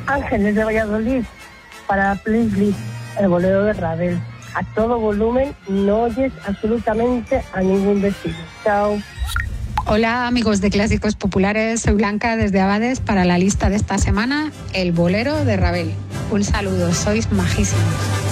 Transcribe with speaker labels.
Speaker 1: Ángeles de Valladolid, para Playlist, el bolero de Ravel. A todo volumen, no oyes absolutamente a ningún vecino. Chao.
Speaker 2: Hola amigos de Clásicos Populares, soy Blanca desde Abades para la lista de esta semana, el bolero de Ravel. Un saludo, sois majísimos.